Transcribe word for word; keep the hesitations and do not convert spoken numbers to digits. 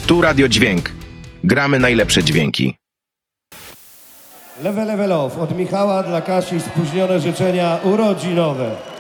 Tu Radio Dźwięk. Gramy najlepsze dźwięki. Level Level Off od Michała dla Kasi spóźnione życzenia urodzinowe.